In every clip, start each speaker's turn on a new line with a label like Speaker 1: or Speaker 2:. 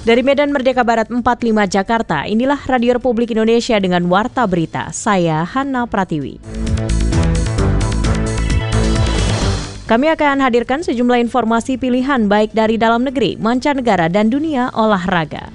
Speaker 1: Dari Medan Merdeka Barat 45 Jakarta, inilah Radio Republik Indonesia dengan Warta Berita. Saya Hana Pratiwi. Kami akan hadirkan sejumlah informasi pilihan baik dari dalam negeri, mancanegara, dan dunia olahraga.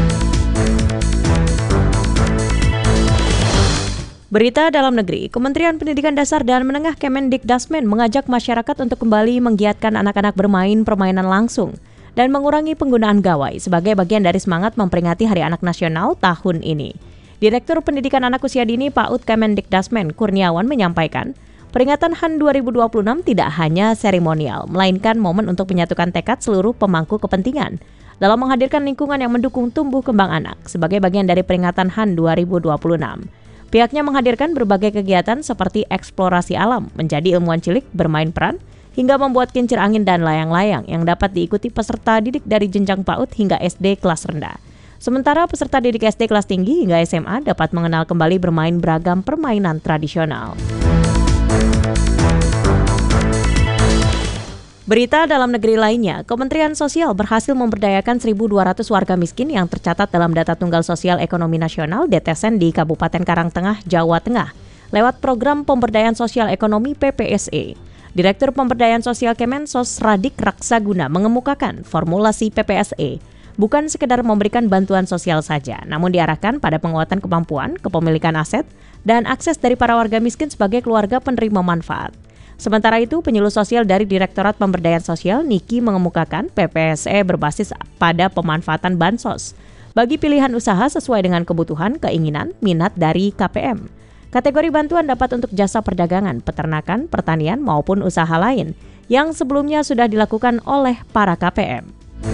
Speaker 1: Berita dalam negeri, Kementerian Pendidikan Dasar dan Menengah Kemendikdasmen mengajak masyarakat untuk kembali menggiatkan anak-anak bermain permainan langsung dan mengurangi penggunaan gawai sebagai bagian dari semangat memperingati Hari Anak Nasional tahun ini. Direktur Pendidikan Anak Usia Dini PAUD Kemendikdasmen Kurniawan menyampaikan, peringatan HAN 2026 tidak hanya seremonial, melainkan momen untuk menyatukan tekad seluruh pemangku kepentingan dalam menghadirkan lingkungan yang mendukung tumbuh kembang anak sebagai bagian dari peringatan HAN 2026. Pihaknya menghadirkan berbagai kegiatan seperti eksplorasi alam, menjadi ilmuwan cilik bermain peran, hingga membuat kincir angin dan layang-layang yang dapat diikuti peserta didik dari jenjang PAUD hingga SD kelas rendah. Sementara peserta didik SD kelas tinggi hingga SMA dapat mengenal kembali bermain beragam permainan tradisional. Berita dalam negeri lainnya, Kementerian Sosial berhasil memberdayakan 1.200 warga miskin yang tercatat dalam Data Tunggal Sosial Ekonomi Nasional (DTSN) di Kabupaten Karangtengah, Jawa Tengah, lewat Program Pemberdayaan Sosial Ekonomi PPSE. Direktur Pemberdayaan Sosial Kemensos Radik Raksaguna mengemukakan formulasi PPSE bukan sekedar memberikan bantuan sosial saja, namun diarahkan pada penguatan kemampuan, kepemilikan aset, dan akses dari para warga miskin sebagai keluarga penerima manfaat. Sementara itu, penyuluh sosial dari Direktorat Pemberdayaan Sosial Niki mengemukakan PPSE berbasis pada pemanfaatan bansos bagi pilihan usaha sesuai dengan kebutuhan, keinginan, minat dari KPM. Kategori bantuan dapat untuk jasa perdagangan, peternakan, pertanian maupun usaha lain yang sebelumnya sudah dilakukan oleh para KPM.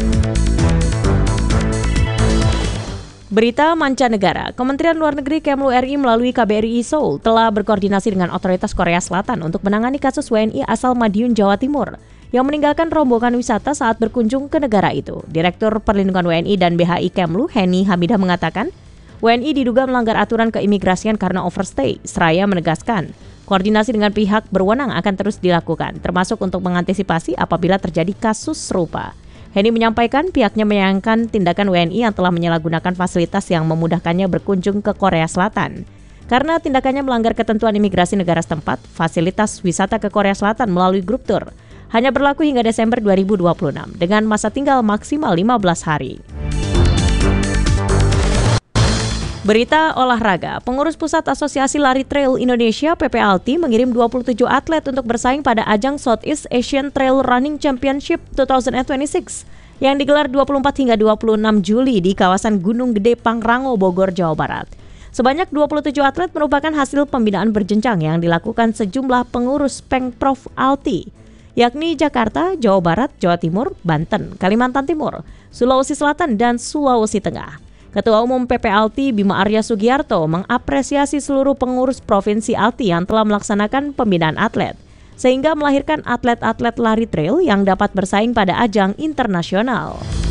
Speaker 1: Berita mancanegara, Kementerian Luar Negeri Kemlu RI melalui KBRI Seoul telah berkoordinasi dengan otoritas Korea Selatan untuk menangani kasus WNI asal Madiun, Jawa Timur yang meninggalkan rombongan wisata saat berkunjung ke negara itu. Direktur Perlindungan WNI dan BHI Kemlu, Heni Hamidah mengatakan, WNI diduga melanggar aturan keimigrasian karena overstay. Seraya menegaskan, koordinasi dengan pihak berwenang akan terus dilakukan, termasuk untuk mengantisipasi apabila terjadi kasus serupa. Heni menyampaikan pihaknya menyayangkan tindakan WNI yang telah menyalahgunakan fasilitas yang memudahkannya berkunjung ke Korea Selatan. Karena tindakannya melanggar ketentuan imigrasi negara setempat, fasilitas wisata ke Korea Selatan melalui grup tour hanya berlaku hingga Desember 2026 dengan masa tinggal maksimal 15 hari. Berita olahraga, pengurus Pusat Asosiasi Lari Trail Indonesia PPALTI mengirim 27 atlet untuk bersaing pada ajang Southeast Asian Trail Running Championship 2026 yang digelar 24 hingga 26 Juli di kawasan Gunung Gede Pangrango, Bogor, Jawa Barat. Sebanyak 27 atlet merupakan hasil pembinaan berjenjang yang dilakukan sejumlah pengurus Pengprov Alti, yakni Jakarta, Jawa Barat, Jawa Timur, Banten, Kalimantan Timur, Sulawesi Selatan, dan Sulawesi Tengah. Ketua Umum PP Alti Bima Arya Sugiarto mengapresiasi seluruh pengurus Provinsi Alti yang telah melaksanakan pembinaan atlet, sehingga melahirkan atlet-atlet lari trail yang dapat bersaing pada ajang internasional.